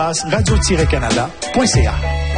radio-canada.ca.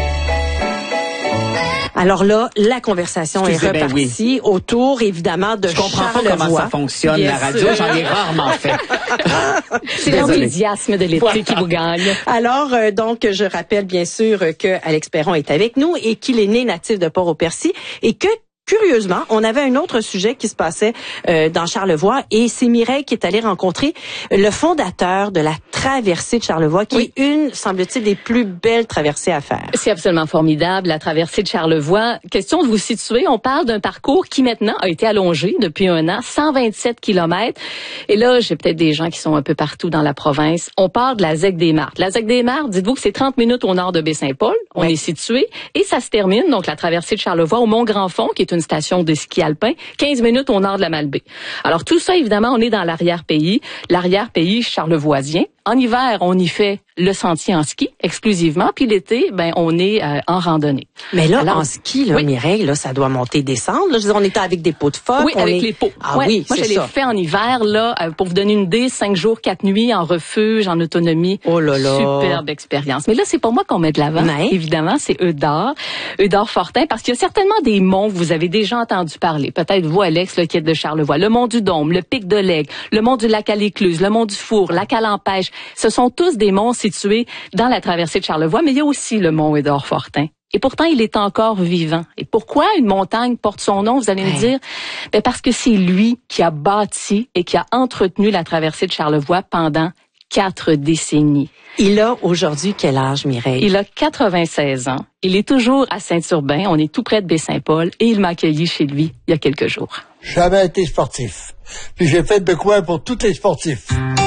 Alors là, la conversation est repartie autour, évidemment, de Charlevoix. Je comprends pas comment ça fonctionne, la radio. J'en ai rarement fait. C'est l'enthousiasme de l'été qui vous gagne. Alors, donc, je rappelle bien sûr que Alex Perron est avec nous et qu'il est né natif de Port-au-Percy et que curieusement, on avait un autre sujet qui se passait dans Charlevoix et c'est Mireille qui est allée rencontrer le fondateur de la traversée de Charlevoix, qui est une, semble-t-il, des plus belles traversées à faire. C'est absolument formidable, la traversée de Charlevoix. Question de vous situer, on parle d'un parcours qui maintenant a été allongé depuis un an, 127 kilomètres. Et là, j'ai peut-être des gens qui sont un peu partout dans la province. On part de la Zec-des-Martres. La Zec-des-Martres, dites-vous que c'est 30 minutes au nord de Baie-Saint-Paul. On est situé. Et ça se termine, donc la traversée de Charlevoix, au Mont-Grand-Fond, qui est une station de ski alpin, 15 minutes au nord de la Malbaie. Alors tout ça, évidemment, on est dans l'arrière-pays charlevoisien. En hiver, on y fait le sentier en ski exclusivement, puis l'été, on est en randonnée. Mais là, en ski, là, Mireille, là, ça doit monter et descendre. Là, je veux dire, on était avec des pots de phoque. Oui, avec les pots. Ah oui, moi, je l'ai fait en hiver, là, pour vous donner une idée, 5 jours, 4 nuits en refuge, en autonomie. Oh là là. Superbe expérience. Mais là, c'est pas moi qu'on met de l'avant. Évidemment, c'est Eudore Fortin, parce qu'il y a certainement des monts que vous avez déjà entendu parler. Peut-être vous, Alex, le qui êtes de Charlevoix. Le mont du Dôme, le pic de l'Aigle, le mont du lac à l'Écluse, le mont du Four, la Calampêche. Ce sont tous des monts situés dans la traversée de Charlevoix, mais il y a aussi le mont Eudore Fortin. Et pourtant, il est encore vivant. Et pourquoi une montagne porte son nom, vous allez me dire? Parce que c'est lui qui a bâti et qui a entretenu la traversée de Charlevoix pendant 4 décennies. Il a aujourd'hui quel âge, Mireille? Il a 96 ans. Il est toujours à Saint-Urbain. On est tout près de Baie-Saint-Paul. Et il m'a accueilli chez lui il y a quelques jours. J'ai jamais été sportif. Puis j'ai fait de quoi pour tous les sportifs.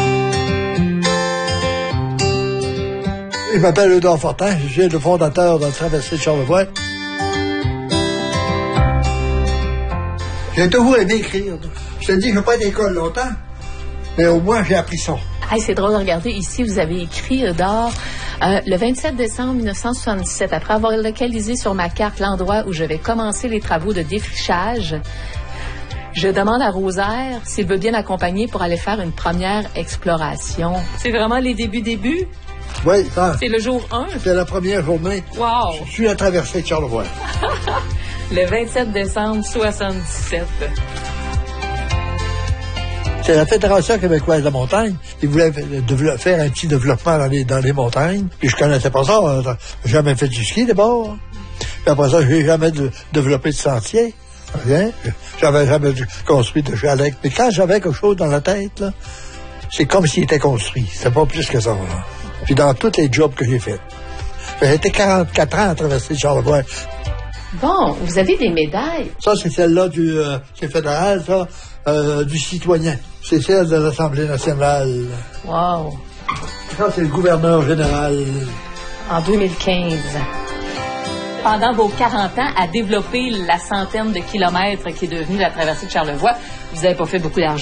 Je m'appelle Eudore Fortin, je suis le fondateur de la traversée de Charlevoix. J'ai toujours aimé écrire. Je te dis, je ne vais pas être à l'école longtemps, mais au moins j'ai appris ça. Hey, c'est drôle de regarder. Ici, vous avez écrit, Eudore, le 27 décembre 1977, après avoir localisé sur ma carte l'endroit où je vais commencer les travaux de défrichage, je demande à Rosaire s'il veut bien m'accompagner pour aller faire une première exploration. C'est vraiment les débuts? Oui, c'est le jour 1. C'est la première journée. Wow! Je suis à traversée de Charlevoix. Le 27 décembre 77. C'est la Fédération québécoise de la montagne. Ils voulaient faire un petit développement dans les montagnes. Puis je connaissais pas ça. J'ai jamais fait du ski d'abord. Puis après ça, j'ai jamais développé de sentier. Rien. J'avais jamais construit de chalet. Mais quand j'avais quelque chose dans la tête, là, c'est comme s'il était construit. C'est pas plus que ça, là. Puis dans tous les jobs que j'ai faits. J'ai été 44 ans à traverser Charlevoix. Bon, vous avez des médailles. Ça, c'est celle-là c'est fédéral, ça, du citoyen. C'est celle de l'Assemblée nationale. Wow. Ça, c'est le gouverneur général. En 2015. Pendant vos 40 ans à développer la centaine de kilomètres qui est devenue la traversée de Charlevoix, vous n'avez pas fait beaucoup d'argent.